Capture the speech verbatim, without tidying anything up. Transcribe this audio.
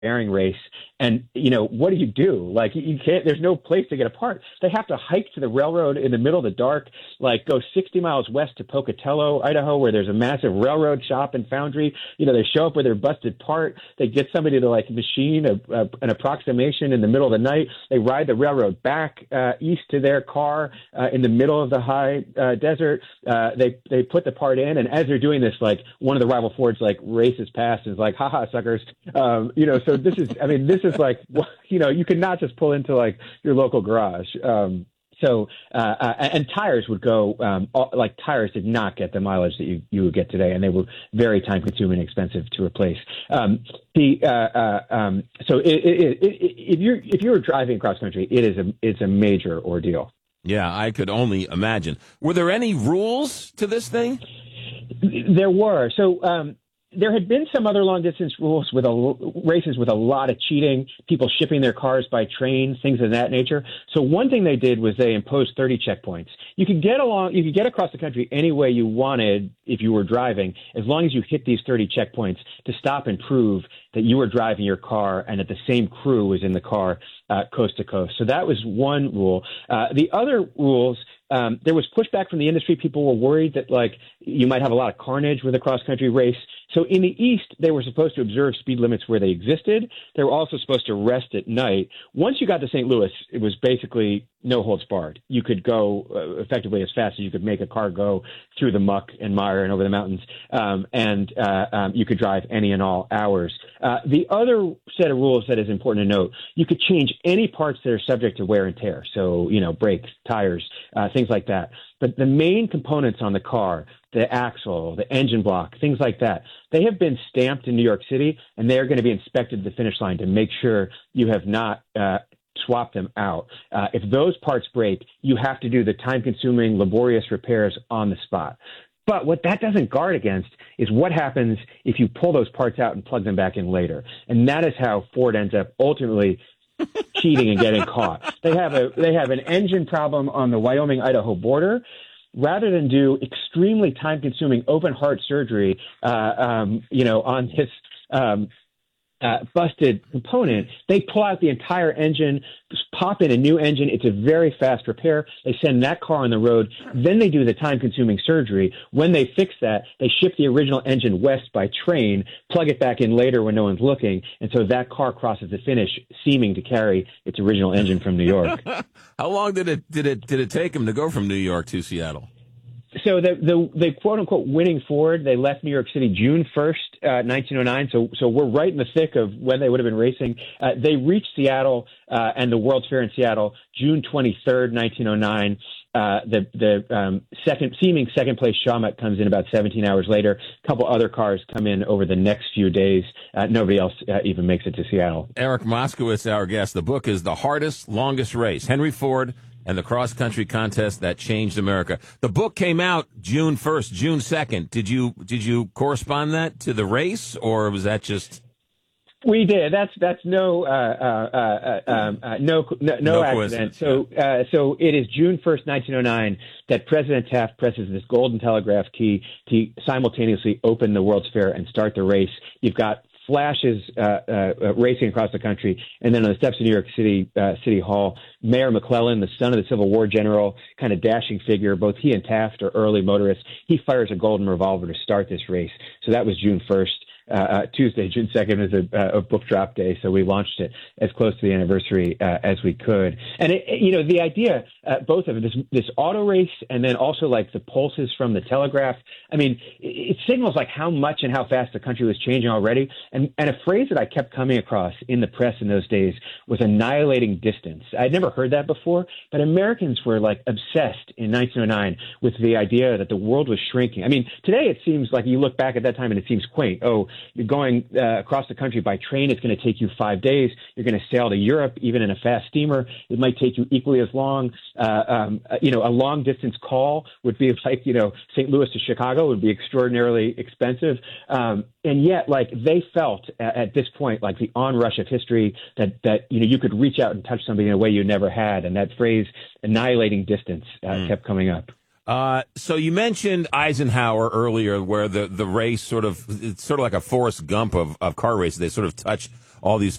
bearing race. And, you know, what do you do? Like, you can't, there's no place to get a part. They have to hike to the railroad in the middle of the dark, like go sixty miles west to Pocatello, Idaho, where there's a massive railroad shop and foundry. You know, they show up with their busted part. They get somebody to like machine a, a, an approximation in the middle of the night. They ride the railroad back uh, east to their car uh, in the middle of the high uh, desert. Uh, they, they put the part in. And as they're doing this, like one of the rival Fords like races past and is like, haha, suckers. Um, you know, so this is, I mean, this is like, you know, you cannot just pull into like your local garage. Um, so, uh, uh, and tires would go, um, all, like tires did not get the mileage that you, you would get today, and they were very time consuming and expensive to replace. Um, the, uh, uh, um, so it, it, it, it, if you're, if you were driving across country, it is a, it's a major ordeal. Yeah, I could only imagine. Were there any rules to this thing? There were. So, um, there had been some other long distance rules with a, races with a lot of cheating, people shipping their cars by train, things of that nature. So one thing they did was they imposed thirty checkpoints. You could get along, you could get across the country any way you wanted if you were driving, as long as you hit these thirty checkpoints to stop and prove that you were driving your car and that the same crew was in the car uh, coast to coast. So that was one rule. Uh, the other rules, um, there was pushback from the industry. People were worried that like you might have a lot of carnage with a cross country race. So in the East, they were supposed to observe speed limits where they existed. They were also supposed to rest at night. Once you got to Saint Louis, it was basically no holds barred. You could go uh, effectively as fast as you could make a car go through the muck and mire and over the mountains, um, and uh, um, you could drive any and all hours. Uh, the other set of rules that is important to note, you could change any parts that are subject to wear and tear. So, you know, brakes, tires, uh, things like that. But the main components on the car, the axle, the engine block, things like that, they have been stamped in New York City, and they're going to be inspected at the finish line to make sure you have not uh, swapped them out. Uh, if those parts break, you have to do the time-consuming, laborious repairs on the spot. But what that doesn't guard against is what happens if you pull those parts out and plug them back in later. And that is how Ford ends up ultimately cheating and getting caught. They have a they have an engine problem on the Wyoming-Idaho border. Rather than do extremely time-consuming open heart surgery, uh, um, you know, on this um, uh, busted component, they pull out the entire engine, pop in a new engine. It's a very fast repair. They send that car on the road. Then they do the time-consuming surgery. When they fix that, they ship the original engine west by train, plug it back in later when no one's looking, and so that car crosses the finish, seeming to carry its original engine from New York. How long did it did it did it take them to go from New York to Seattle? So the, the the quote unquote winning Ford, they left New York City June first, uh, nineteen oh nine. So so we're right in the thick of when they would have been racing. Uh, they reached Seattle uh, and the World's Fair in Seattle June twenty-third, nineteen oh nine. Uh, the the um, second seeming second place Shawmut comes in about seventeen hours later. A couple other cars come in over the next few days. Uh, nobody else uh, even makes it to Seattle. Eric Moskowitz, our guest. The book is The Hardest, Longest Race, Henry Ford and the Cross Country Contest That Changed America. The book came out June first, June second. Did you did you correspond that to the race, or was that just? We did. That's that's no uh, uh, uh, um, uh, no no, no accident. So uh, so it is June first, nineteen oh nine, that President Taft presses this golden telegraph key to simultaneously open the World's Fair and start the race. You've got flashes uh, uh, racing across the country, and then on the steps of New York City uh, City Hall, Mayor McClellan, the son of the Civil War general, kind of dashing figure. Both he and Taft are early motorists. He fires a golden revolver to start this race. So that was June first. Uh, uh, Tuesday, June second, is a, uh, a book drop day, so we launched it as close to the anniversary uh, as we could. And it, it, you know, the idea, uh, both of it, this this auto race, and then also like the pulses from the telegraph. I mean, it, it signals like how much and how fast the country was changing already. And and a phrase that I kept coming across in the press in those days was annihilating distance. I'd never heard that before, but Americans were like obsessed in nineteen oh nine with the idea that the world was shrinking. I mean, today it seems like you look back at that time and it seems quaint. Oh, you're going uh, across the country by train. It's going to take you five days. You're going to sail to Europe, even in a fast steamer. It might take you equally as long. Uh, um, uh, you know, a long distance call would be like, you know, Saint Louis to Chicago would be extraordinarily expensive. Um, and yet, like, they felt at, at this point, like the onrush of history that, that, you know, you could reach out and touch somebody in a way you never had. And that phrase, annihilating distance, uh, mm. kept coming up. Uh, so you mentioned Eisenhower earlier, where the, the race sort of it's sort of like a Forrest Gump of, of car races. They sort of touch all these